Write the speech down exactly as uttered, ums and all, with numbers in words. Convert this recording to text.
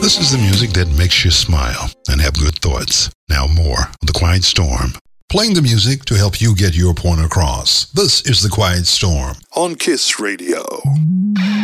This is the music that makes you smile and have good thoughts. Now more of The Quiet Storm. Playing the music to help you get your point across. This is The Quiet Storm on KISS Radio.